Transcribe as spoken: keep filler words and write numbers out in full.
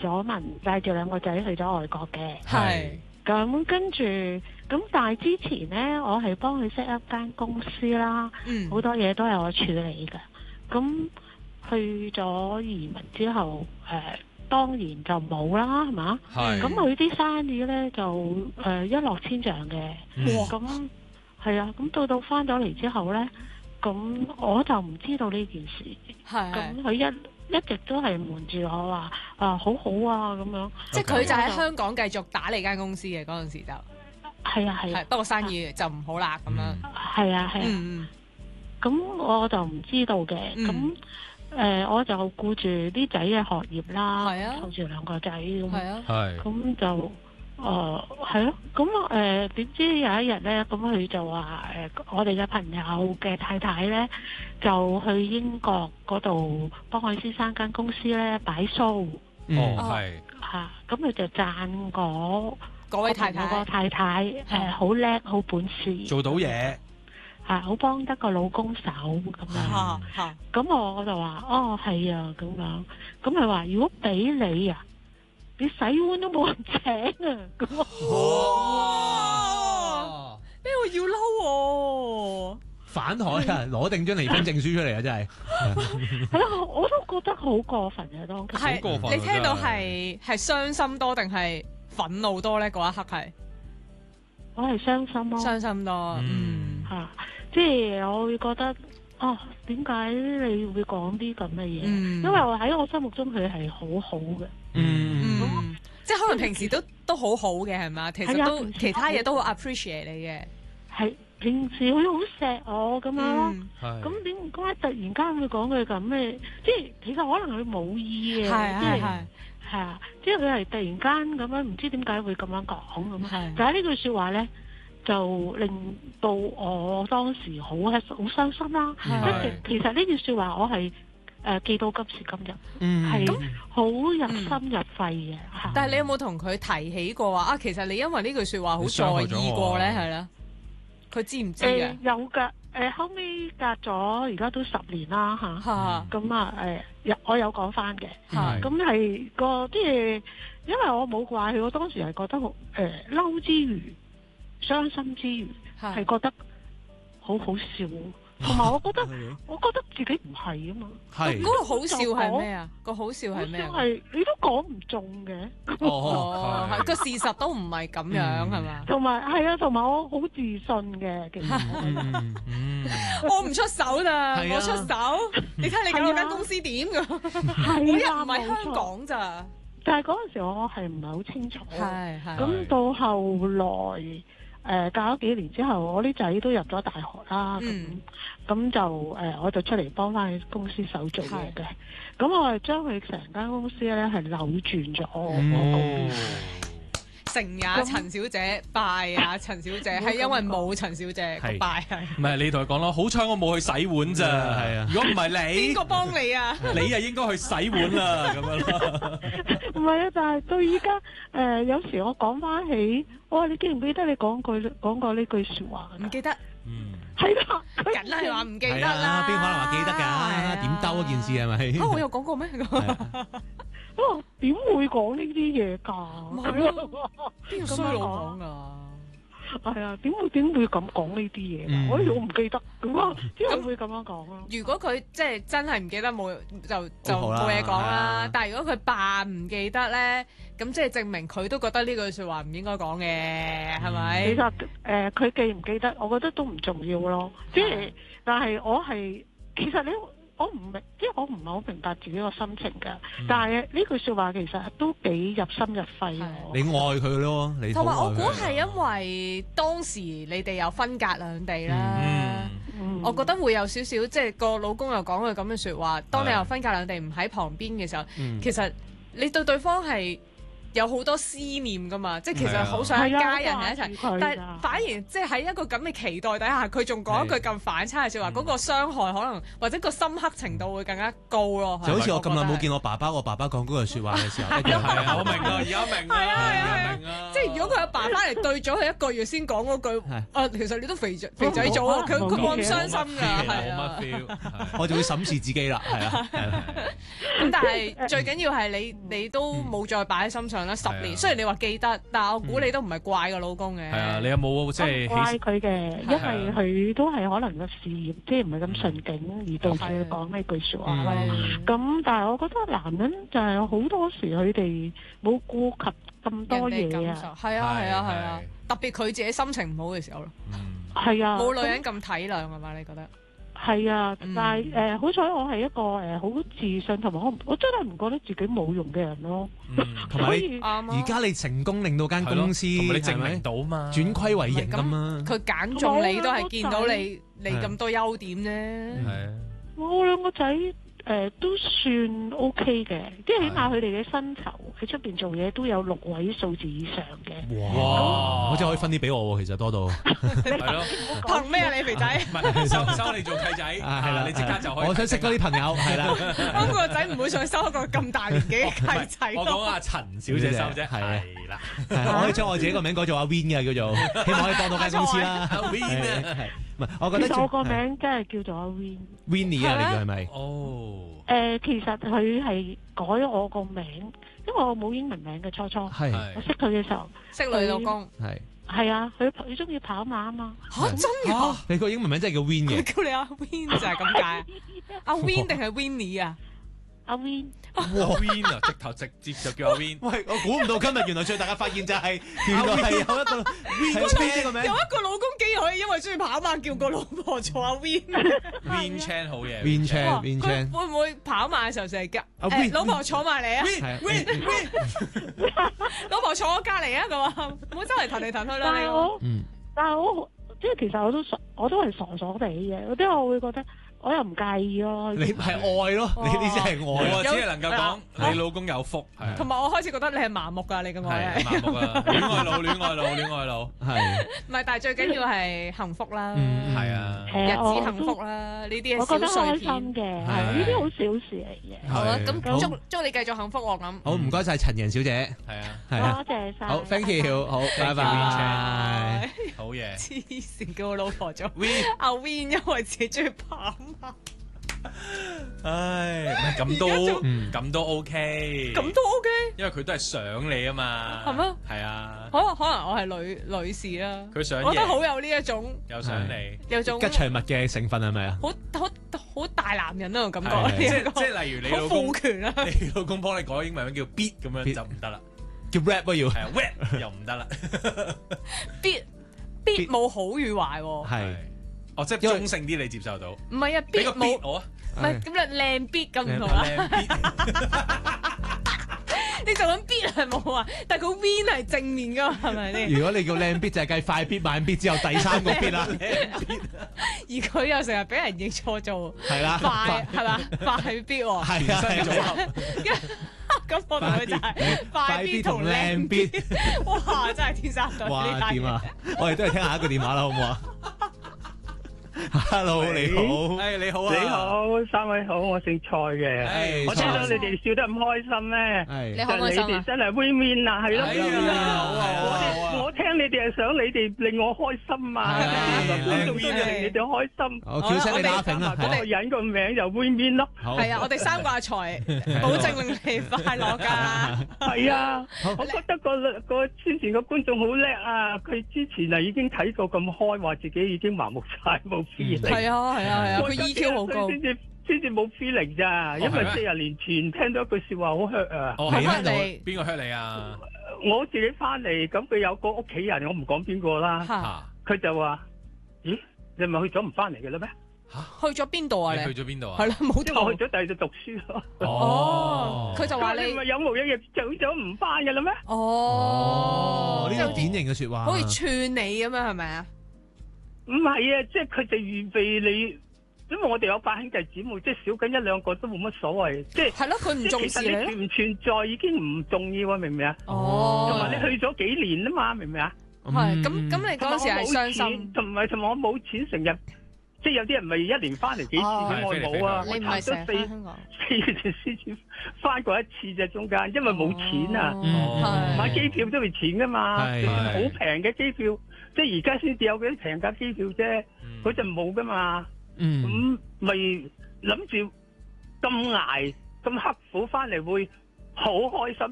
咗民，帶住兩個仔去咗外國嘅。 係。 咁跟住，咁但係之前呢，我係幫佢 set up 間公司啦， 嗯， 好多嘢都係我處理嘅。咁去咗移民之後，誒、呃、當然就冇啦，係嘛？ 係。 咁佢啲生意呢，就誒、呃、一落千丈嘅。 哇！ 咁係啊，咁到到翻咗嚟之後呢，咁我就唔知道呢件事。 係。 咁佢一一直都係瞞住我話啊，好好啊咁樣。 即係佢就喺香港繼續打你間公司嘅嗰陣時就係啊係啊， 不過生意就唔好啦咁樣。 係啊係啊。 嗯咁我就唔知道嘅。咁誒、呃，我就顧住啲仔嘅學業啦，湊住兩個仔咁。 係啊。 係。 咁就誒係咯。咁誒點知有一日咧，咁佢就話誒、呃，我哋嘅朋友嘅太太咧，就去英國嗰度幫佢先生間公司咧擺 show。 哦，係。 嚇，咁佢就讚嗰嗰位太太個太太誒好叻，好本事， 做到嘢。 係好幫得個老公手咁樣。咁我我就話哦係啊咁樣。咁佢話如果俾你啊，你洗碗都冇人請啊咁。 哇！咩我要嬲喎？ 反台啊！攞定張離婚證書出嚟啊！真係。 係咯，我都覺得好過分啊！當其係過分。你聽到係係傷心多定係憤怒多咧？嗰一刻係我係傷心咯。 傷心多。嗯。 嚇！即係我會覺得，哦，點解你會講啲咁嘅嘢？ 嗯、 因為我喺我心目中佢係好好嘅。 嗯，嗯即係可能平時都都好好嘅係嘛？其實都其他嘢都好 appreciate 你嘅。 係平時佢好錫我咁樣咯。咁點解突然間會講佢咁嘅？即係其實可能佢冇意嘅。 係係係。 係啊，即係佢係突然間咁樣，唔知點解會咁樣講咁。 係。 但係呢句説話咧，就令到我當時好係好傷心啦。即係其實呢句説話我係誒、呃、記到今時今日，係好入心入肺嘅。 嗯、但係你有冇同佢提起過話啊？其實你因為呢句説話好在意過咧，係啦。佢知唔知嘅、呃？有㗎。誒、呃、後尾隔咗而家都十年啦嚇。咁啊誒，有、呃、我有講翻嘅。咁係個即係因為我冇怪佢，我當時係覺得好誒嬲之餘，傷心之餘係覺得好好笑，同埋我覺得我覺得自己唔係啊嘛。係嗰個好笑係咩啊？個好笑係咩？ 係你都講唔中嘅。 哦，係個事實都唔係咁樣係嘛？ 同埋係啊，同埋我好自信嘅，其實。 我唔出手啦，我出手。你睇你搞嗰間公司點㗎？我一唔係香港咋。 但係嗰陣時我係唔係好清楚。 係係。 咁到後來。誒、呃、隔咗幾年之後，我啲仔都入咗大學啦，咁咁、嗯、就誒、呃、我就出嚟幫翻公司手做嘢嘅，咁我係將佢成間公司咧係扭轉咗。嗯成也陳小姐，敗也陳小姐，係因為冇陳小姐個敗係。 唔係你同佢講咯，好彩我冇去洗碗咋，係啊。如果唔係你， 邊個幫你啊？ 你啊應該去洗碗啦，咁樣咯。 唔係啊，但係到依家誒，有時我講翻起，我話你記唔記得你講句講過呢句説話？ 唔記得。 嗯。係啦， 梗係話唔記得啦。 邊可能話記得㗎？點兜嗰件事係咪？ 啊，我有講過咩？ 哦，點會講呢啲嘢㗎？ 邊個衰佬講㗎？ 係啊，點會點會咁講呢啲嘢㗎？我我唔記得咁啊，點解會咁樣講啊？ 如果佢即係真係唔記得冇，就就冇嘢講啦。但係如果佢扮唔記得咧，咁即係證明佢都覺得呢句説話唔應該講嘅，係咪？其實誒，佢記唔記得，我覺得都唔重要咯。即係，但係我係其實你。我唔明，即係我唔係好明白自己個心情㗎。嗯、但係呢句説話其實都幾入心入肺。 你愛佢咯，你同埋我估係因為當時你哋有分隔兩地啦。嗯嗯、我覺得會有少少，即係個老公又講佢咁嘅説話。當你又分隔兩地唔喺旁邊嘅時候，嗯、其實你對對方係有好多思念噶嘛，即係其實好想一家人喺一齊，但係反而即係喺一個咁嘅期待底下，佢仲講一句咁反差嘅説話，嗰個傷害可能或者個深刻程度會更加高咯。 就好似我咁耐冇見我爸爸，我爸爸講嗰句説話嘅時候，一樣係我明啊，而家明啊， 係啊係啊，即係如果佢阿爸翻嚟對咗佢一個月先講嗰句，啊其實你都肥肥仔咗啊，佢佢冇咁傷心㗎，係啊， 我就會審視自己啦，係啊。 咁但係最緊要係你你都冇再擺喺心上啦，十年雖然你話記得，但係我估你都唔係怪個老公嘅。 係啊，你有冇即係怪佢嘅？因為佢都係可能個事業即係唔係咁順境，而導致佢講呢句説話啦。咁但係我覺得男人就係好多時佢哋冇顧及咁多嘢啊。 係啊係啊係啊，特別佢自己心情唔好嘅時候咯。 係啊， 冇女人咁體諒啊嘛？你覺得？ 係啊，但係誒好彩我係一個誒好自信同埋我我真係唔覺得自己冇用嘅人咯。 同埋你而家你成功令到間公司同埋你證明到嘛， 轉虧為盈啊嘛。 佢揀中你都係見到你你咁多優點啫。 係啊， 我兩個仔誒都算 OK 嘅，即係起碼佢哋嘅薪酬喺出邊做嘢都有六位數字以上嘅。 哇！我真係可以分啲俾我喎，其實多到。 係咯， 憑咩啊你肥仔？ 唔係收收你做契仔，係啦，你即刻就可以。 我想識多啲朋友，係啦。 我個仔唔會想收一個咁大年紀嘅契仔。 我講阿陳小姐收啫，係啦。 我可以將我自己個名改做阿 Win 嘅，叫做希望可以幫到間公司啦。 阿 Win 啊， 唔係，我覺得其實我個名真係叫做阿 Win。 Winnie 啊，你叫係咪？ 哦。 誒，其實佢係改咗我個名，因為我冇英文名嘅初初。 係。 我識佢嘅時候， 識女老公。 係。 係啊，佢佢中意跑馬啊嘛。 嚇真㗎？ 你個英文名真係叫 Win 嘅。 佢叫你阿 Win 就係咁解。阿 Win 定係 Winnie 啊？ 阿 Win。 哇 Win 啊，直頭直接就叫阿 Win。 喂，我估唔到今日原來最大嘅發現就係原來係有一個 Win Chan 個名， 有一個老公竟然可以因為中意跑馬叫個老婆做阿 Win。 Win Chan 好嘢。 Win Chan Win Chan。 會唔會跑馬嘅時候成日叫阿老婆坐埋嚟啊 Win Win， 老婆坐我隔離啊咁啊，唔好周圍騰嚟騰去啦。 但係我，但係我即係其實我都傻，我都係傻傻地嘅，有啲我會覺得。我又唔介意咯， 你係愛咯，你呢啲係愛。 我只係能夠講你老公有福，係。 同埋我開始覺得你係麻木㗎，你嘅愛係。 麻木啊！戀愛腦，戀愛腦，戀愛腦。係。 唔係，但係最緊要係幸福啦。 係啊。 日子幸福啦，呢啲係小碎片嘅，係呢啲好小事嚟嘅。 好啊，咁祝祝你繼續幸福喎咁。 好，唔該晒陳妍小姐。 係啊。 係啊。 多謝晒。 好 ，thank you，好，拜拜。 好嘢。 黐線，叫我老婆做 Win，阿 Win 因為自己中意跑。 唉，唔係咁都咁都 OK， 咁都 OK， 因為佢都係想你啊嘛， 係咩？ 係啊， 可能可能我係女女士啦， 佢想， 我覺得好有呢一種， 又想你， 有種吉祥物嘅成分係咪啊？ 好好好大男人嗰種感覺， 即係即係例如你老公， 父權啊， 你老公幫你改英文名叫 beat 咁樣就唔得啦， 叫 rap 要， 係啊 rap 又唔得啦 ，beat beat 冇好與壞喎， 係。哦，即係中性啲，你接受到？ 唔係啊，beat 冇我啊，唔係咁你靚 beat 咁唔同啦。你就咁 beat 係冇啊，但係個 win 係正面噶嘛，係咪先？ 如果你叫靚 beat 就係計快 beat 慢 beat 之後第三個 beat 啦。 而佢又成日俾人認錯做係啦， 快係嘛快 beat 喎。 係啊，組合。 咁我同佢就係快 beat 同靚 beat。哇！真係天生對。 哇！點啊？我哋都係聽下一個電話啦，好唔好啊？Hello，你好， 誒你好啊， 你好，三位好，我姓蔡嘅，我聽到你哋笑得咁開心咧， 你開唔開心啊？ 你哋真係 win win 啊，係咯， 我哋我聽你哋係想你哋令我開心啊，觀眾要令你哋開心， 我叫聲你打平啦， 嗰個人個名就 win win 咯， 係啊，我哋三個阿財，保證令你快樂㗎， 係啊，我覺得個個先前個觀眾好叻啊，佢之前啊已經睇過咁開，話自己已經麻木晒冇。 係啊係啊係啊，佢 E Q 好高， 先至先至冇 feeling 咋，因為四十年前聽到一句説話好 hurt 啊！ 哦，係咩？邊個 hurt 你啊？ 我自己翻嚟，咁佢有個屋企人，我唔講邊個啦。佢就話：咦，你咪去咗唔翻嚟嘅啦咩？ 去咗邊度啊？ 你去咗邊度啊？ 係啦，冇因為我去咗第二度讀書咯。 哦，佢就話你咪有冇一日走咗唔翻嘅啦咩？ 哦， 呢個典型嘅説話， 好似串你咁樣係咪啊？ 唔係啊，即係佢哋預備你因為我哋有八兄弟姊妹，即係少緊一兩個都冇乜所謂，即係係咯，佢唔重視你咧。 存唔存在已經唔重要啊，明唔明啊？ 哦， 同埋你去咗幾年啊嘛，明唔明啊？ 係咁咁，你嗰陣時係傷心， 同埋同埋我冇錢成日，即係有啲人咪一年翻嚟幾次嘅，我冇啊，我差咗四四月前先翻過一次啫，中間因為冇錢啊，買機票都要錢噶嘛，好平嘅機票，即係而家先至有嗰啲平價機票啫，嗰陣冇噶嘛。咁咪諗住咁捱咁刻苦翻嚟會好開心，